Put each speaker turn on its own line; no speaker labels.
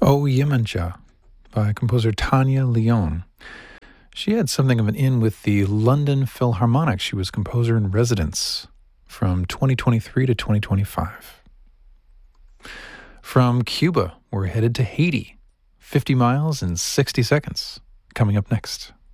O Yemenja by composer Tanya Leon. She had something of an in with the London Philharmonic. She was composer in residence from 2023 to 2025. From Cuba, we're headed to Haiti. 50 miles in 60 seconds. Coming up next.